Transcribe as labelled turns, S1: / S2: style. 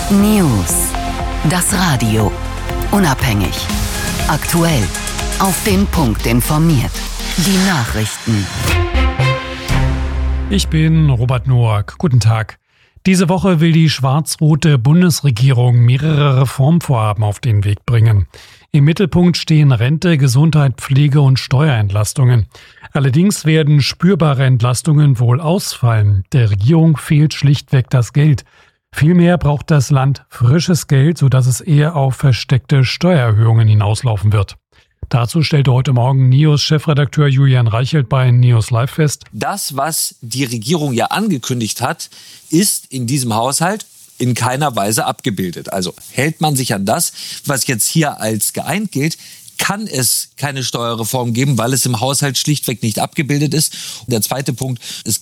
S1: News. Das Radio. Unabhängig. Aktuell. Auf den Punkt informiert. Die Nachrichten.
S2: Ich bin Robert Noack. Guten Tag. Diese Woche will die schwarz-rote Bundesregierung mehrere Reformvorhaben auf den Weg bringen. Im Mittelpunkt stehen Rente, Gesundheit, Pflege und Steuerentlastungen. Allerdings werden spürbare Entlastungen wohl ausfallen. Der Regierung fehlt schlichtweg das Geld. Vielmehr braucht das Land frisches Geld, sodass es eher auf versteckte Steuererhöhungen hinauslaufen wird. Dazu stellte heute Morgen NEOS-Chefredakteur Julian Reichelt bei NEOS Live fest:
S3: Das, was die Regierung ja angekündigt hat, ist in diesem Haushalt in keiner Weise abgebildet. Also hält man sich an das, was jetzt hier als geeint gilt, kann es keine Steuerreform geben, weil es im Haushalt schlichtweg nicht abgebildet ist. Und der zweite Punkt, es